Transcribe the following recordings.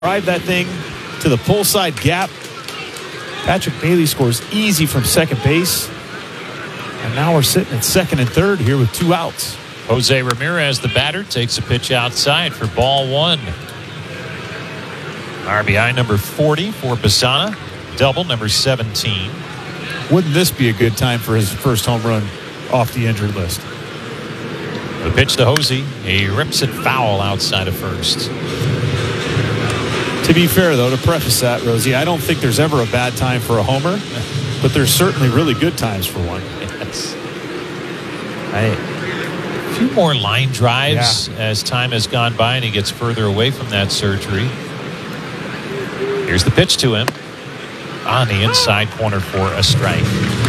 drive that thing to the pull side gap. Patrick Bailey scores easy from second base. And now we're sitting at second and third here with 2 outs. Jose Ramirez, the batter, takes a pitch outside for ball 1. RBI number 40 for Bassana. Double number 17. Wouldn't this be a good time for his first home run off the injured list? The pitch to Jose. He rips it foul outside of first. To be fair, though, to preface that, Rosie, I don't think there's ever a bad time for a homer, but there's certainly really good times for one. Yes. A few more line drives as time has gone by and he gets further away from that surgery. Here's the pitch to him on the inside corner for a strike.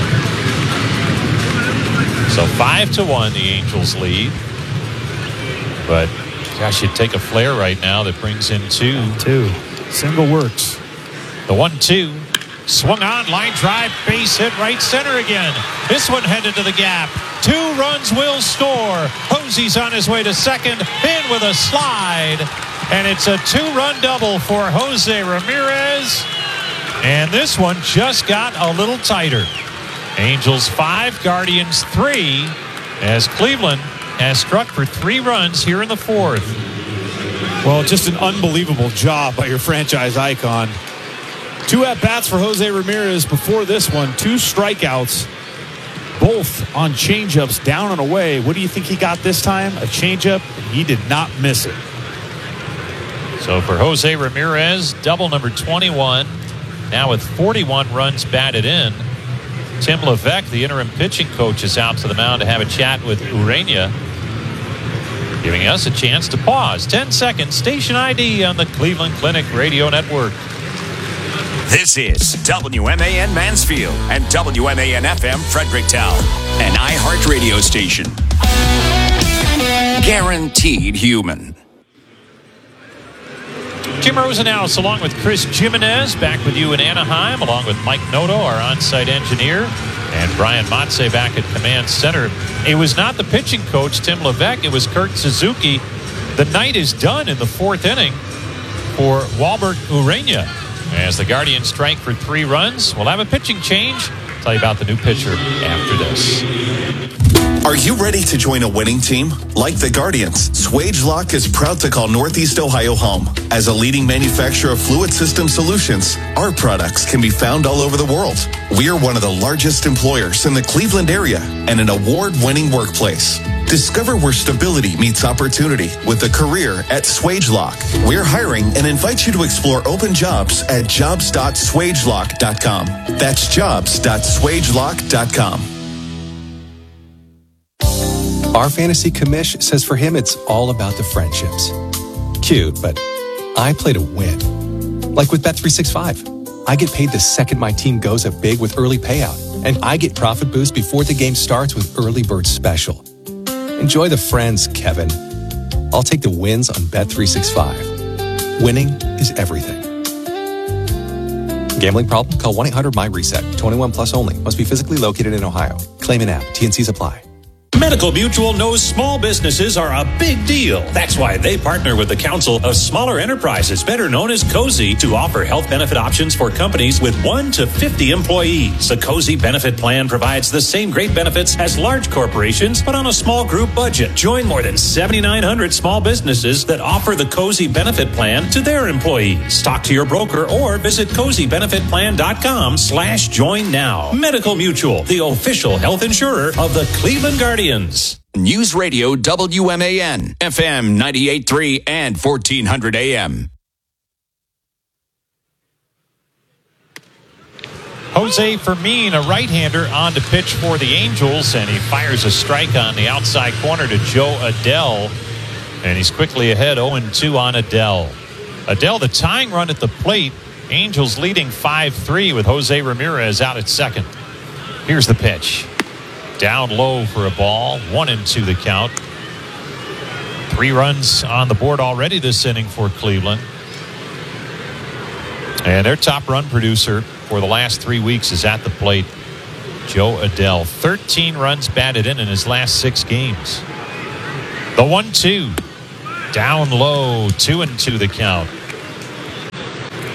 So 5-1, the Angels lead. But gosh, you'd take a flare right now that brings in 2. Single works. The 1-2. Swung on, line drive, base hit, right center again. This one headed to the gap. 2 runs will score. Jose's on his way to second, in with a slide. And it's a 2-run double for Jose Ramirez. And this one just got a little tighter. Angels 5, Guardians 3, as Cleveland has struck for 3 runs here in the 4th. Well, just an unbelievable job by your franchise icon. 2 at-bats for Jose Ramirez before this one. 2 strikeouts, both on changeups down and away. What do you think he got this time? A changeup, and he did not miss it. So for Jose Ramirez, double number 21. Now with 41 runs batted in. Tim Levesque, the interim pitching coach, is out to the mound to have a chat with Urena, giving us a chance to pause. 10 seconds, station ID on the Cleveland Clinic Radio Network. This is WMAN Mansfield and WMAN FM Fredericktown, an iHeart radio station. Guaranteed human. Jim Rosenhaus along with Chris Jimenez back with you in Anaheim, along with Mike Noto, our on-site engineer, and Brian Matze back at command center. It was not the pitching coach, Tim Levesque. It was Kurt Suzuki. The night is done in the 4th inning for Walbert Urena. As the Guardians strike for 3 runs, we'll have a pitching change. I'll tell you about the new pitcher after this. Are you ready to join a winning team? Like the Guardians, SwageLock is proud to call Northeast Ohio home. As a leading manufacturer of fluid system solutions, our products can be found all over the world. We are one of the largest employers in the Cleveland area and an award-winning workplace. Discover where stability meets opportunity with a career at SwageLock. We're hiring and invite you to explore open jobs at jobs.swagelock.com. That's jobs.swagelock.com. Our fantasy commish says for him it's all about the friendships. Cute, but I play to win. Like with Bet365. I get paid the second my team goes up big with early payout, and I get profit boost before the game starts with Early Bird Special. Enjoy the friends, Kevin. I'll take the wins on Bet365. Winning is everything. Gambling problem? Call 1-800-MY-RESET. 21 plus only. Must be physically located in Ohio. Claim an app. T&Cs apply. Medical Mutual knows small businesses are a big deal. That's why they partner with the Council of Smaller Enterprises, better known as COSI, to offer health benefit options for companies with 1 to 50 employees. The COSI benefit plan provides the same great benefits as large corporations, but on a small group budget. Join more than 7,900 small businesses that offer the COSI benefit plan to their employees. Talk to your broker or visit COSIbenefitplan.com/join now. Medical Mutual, the official health insurer of the Cleveland Guardians. News Radio WMAN, FM 98.3 and 1400 AM. Jose Fermin, a right-hander, on to pitch for the Angels, and he fires a strike on the outside corner to Joe Adell, and he's quickly ahead 0-2 on Adell. Adell, the tying run at the plate. Angels leading 5-3 with Jose Ramirez out at second. Here's the pitch. Down low for a ball. 1-2 the count. 3 runs on the board already this inning for Cleveland. And their top run producer for the last 3 weeks is at the plate, Joe Adell. 13 runs batted in his last 6 games. The 1-2. Down low. 2-2 the count.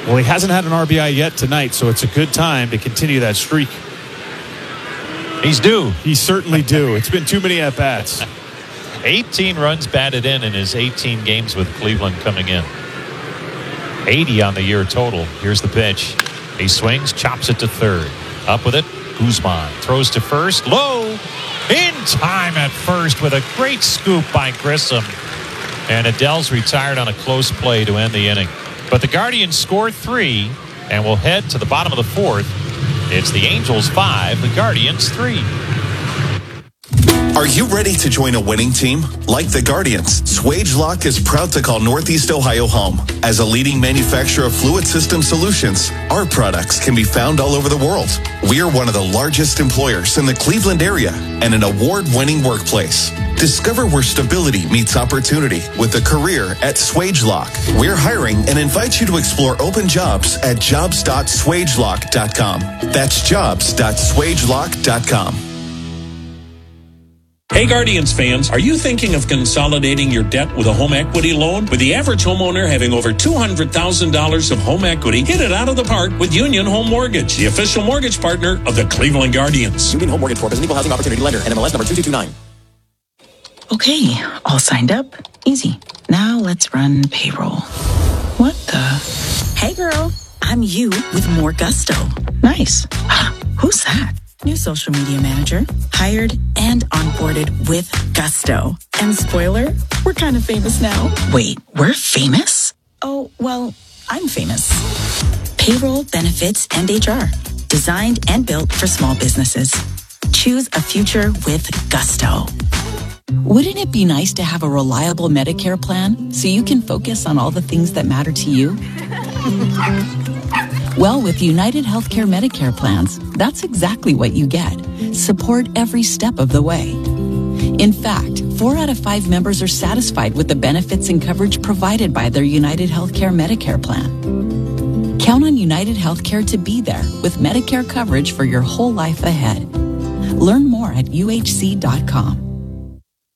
Well, he hasn't had an RBI yet tonight, so it's a good time to continue that streak. He's due. He's certainly due. It's been too many at-bats. 18 runs batted in his 18 games with Cleveland coming in. 80 on the year total. Here's the pitch. He swings, chops it to third. Up with it, Guzman throws to first. Low. In time at first with a great scoop by Grissom. And Adell's retired on a close play to end the inning. But the Guardians score 3 and will head to the bottom of the fourth. It's the Angels 5, the Guardians 3. Are you ready to join a winning team? Like the Guardians, SwageLock is proud to call Northeast Ohio home. As a leading manufacturer of fluid system solutions, our products can be found all over the world. We are one of the largest employers in the Cleveland area and an award-winning workplace. Discover where stability meets opportunity with a career at SwageLock. We're hiring and invite you to explore open jobs at jobs.swagelock.com. That's jobs.swagelock.com. Hey Guardians fans, are you thinking of consolidating your debt with a home equity loan? With the average homeowner having over $200,000 of home equity, hit it out of the park with Union Home Mortgage, the official mortgage partner of the Cleveland Guardians. Union Home Mortgage Corp is an equal housing opportunity lender. NMLS number 2229. Okay, all signed up. Easy. Now let's run payroll. What the? Hey girl, I'm you with more gusto. Nice. Who's that? New social media manager, hired and onboarded with gusto. And spoiler, we're kind of famous now. Wait, we're famous? Oh, well, I'm famous. Payroll, benefits, and HR. Designed and built for small businesses. Choose a future with gusto. Wouldn't it be nice to have a reliable Medicare plan so you can focus on all the things that matter to you? Well, with United Healthcare Medicare plans, that's exactly what you get. Support every step of the way. In fact, 4 out of 5 members are satisfied with the benefits and coverage provided by their United Healthcare Medicare plan. Count on United Healthcare to be there with Medicare coverage for your whole life ahead. Learn more at uhc.com.